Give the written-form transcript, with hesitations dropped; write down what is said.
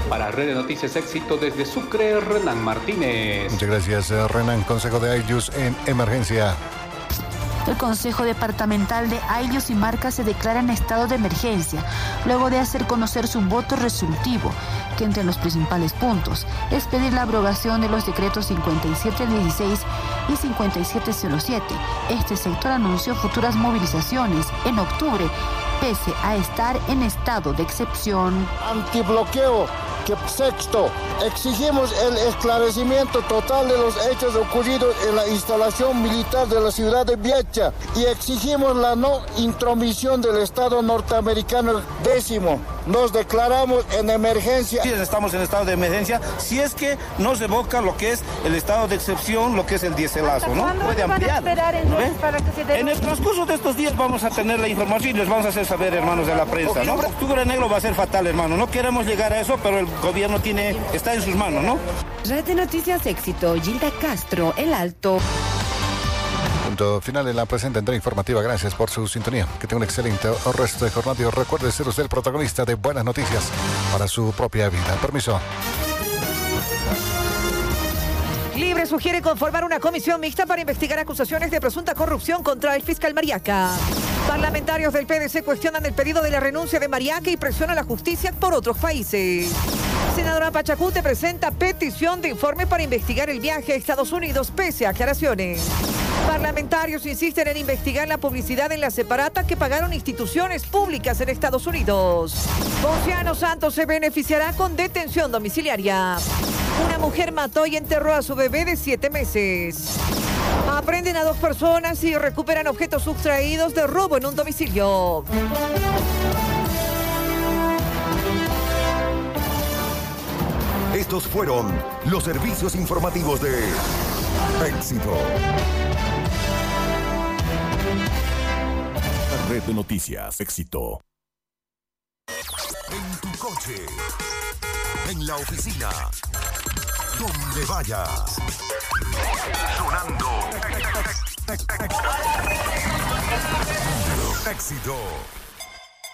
Para Red de Noticias Éxito desde Sucre, Renan Martínez. Muchas gracias, Renan. Consejo de Aylus en emergencia. El Consejo Departamental de Aylus y Marca se declara en estado de emergencia, luego de hacer conocer su voto resolutivo, que entre los principales puntos es pedir la abrogación de los decretos 5716 y 5707. Este sector anunció futuras movilizaciones en octubre, pese a estar en estado de excepción. Antibloqueo. Sexto, exigimos el esclarecimiento total de los hechos ocurridos en la instalación militar de la ciudad de Biacha y exigimos la no intromisión del Estado norteamericano. Décimo, nos declaramos en emergencia. Sí, estamos en estado de emergencia si es que no se evoca lo que es el estado de excepción, lo que es el diéselazo, ¿no? Puede ampliar. En el transcurso de estos días vamos a tener la información y les vamos a hacer saber, hermanos de la prensa, ¿no? Octubre negro va a ser fatal, hermano. No queremos llegar a eso, pero el gobierno está en sus manos, ¿no? Red de Noticias Éxito, Gilda Castro, El Alto. Punto final en la presente entrega informativa. Gracias por su sintonía. Que tenga un excelente resto de jornada y recuerde ser usted el protagonista de buenas noticias para su propia vida. Permiso. Libre sugiere conformar una comisión mixta para investigar acusaciones de presunta corrupción contra el fiscal Mariaca. Parlamentarios del PDC cuestionan el pedido de la renuncia de Mariaca y presionan a la justicia por otros países. Senadora Pachacute presenta petición de informe para investigar el viaje a Estados Unidos pese a aclaraciones. Parlamentarios insisten en investigar la publicidad en la separata que pagaron instituciones públicas en Estados Unidos. Ponciano Santos se beneficiará con detención domiciliaria. Una mujer mató y enterró a su bebé de 7 meses. Aprenden a 2 personas y recuperan objetos sustraídos de robo en un domicilio. Estos fueron los servicios informativos de Éxito. Red de Noticias Éxito. En tu coche, en la oficina, donde vayas. Sonando. Éxito.